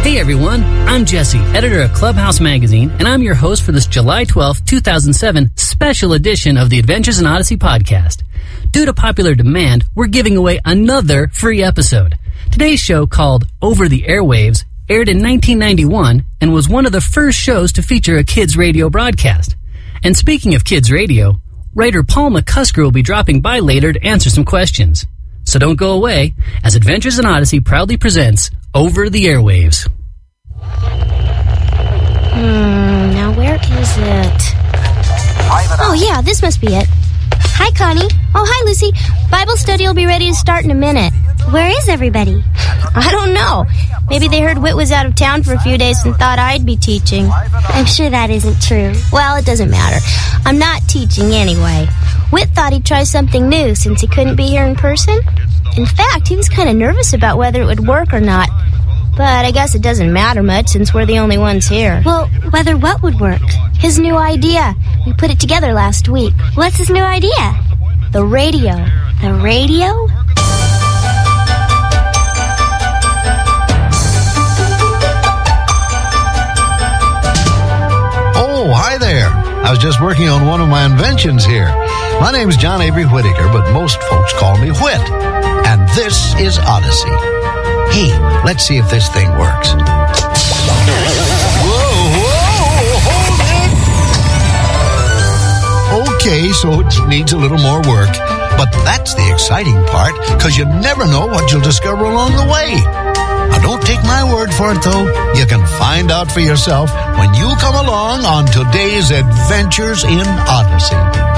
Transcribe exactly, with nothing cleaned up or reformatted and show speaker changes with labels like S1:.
S1: Hey everyone, I'm Jesse, editor of Clubhouse Magazine, and I'm your host for this July twelfth, two thousand seven special edition of the Adventures in Odyssey podcast. Due to popular demand, we're giving away another free episode. Today's show, called Over the Airwaves, aired in nineteen ninety-one and was one of the first shows to feature a kids radio broadcast. And speaking of kids radio, writer Paul McCusker will be dropping by later to answer some questions. So don't go away, as Adventures in Odyssey proudly presents Over the Airwaves.
S2: Hmm, now where is it? Oh yeah, this must be it. Hi, Connie. Oh, hi, Lucy. Bible study will be ready to start in a minute. Where is everybody? I don't know. Maybe they heard Whit was out of town for a few days and thought I'd be teaching. I'm sure that isn't true. Well, it doesn't matter. I'm not teaching anyway. Whit thought he'd try something new since he couldn't be here in person. In fact, he was kind of nervous about whether it would work or not. But I guess it doesn't matter much since we're the only ones here. Well, whether what would work? His new idea. We put it together last week. What's his new idea? The radio. The radio?
S3: Oh, hi there. I was just working on one of my inventions here. My name's John Avery Whittaker, but most folks call me Whit. And this is Odyssey. Hey, let's see if this thing works. Whoa, whoa, hold it! Okay, so it needs a little more work. But that's the exciting part, because you never know what you'll discover along the way. Now, don't take my word for it, though. You can find out for yourself when you come along on today's Adventures in Odyssey.